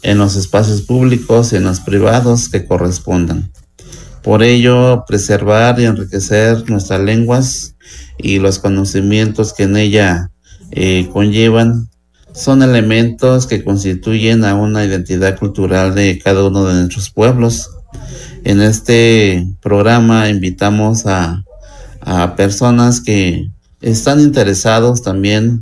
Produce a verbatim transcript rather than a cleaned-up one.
en los espacios públicos y en los privados que correspondan. Por ello, preservar y enriquecer nuestras lenguas y los conocimientos que en ella eh, conllevan son elementos que constituyen a una identidad cultural de cada uno de nuestros pueblos. En este programa invitamos a, a personas que están interesados también